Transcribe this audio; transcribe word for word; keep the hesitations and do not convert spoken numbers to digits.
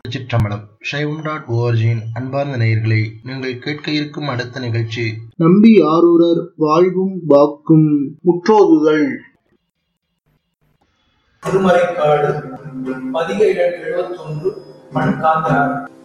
திருச்சிற்றம்பலம். சைவம் டாட் ஓஆர்ஜியின் அன்பார்ந்த நேயர்களே, நீங்கள் கேட்க இருக்கும் அடுத்த நிகழ்ச்சி நம்பி ஆரூரர் வாழ்வும் வாக்கும் முற்றோதுதல். திருமறைக்காடு பதிகை எழுபத்தி ஒன்று பண்காந்தரார்.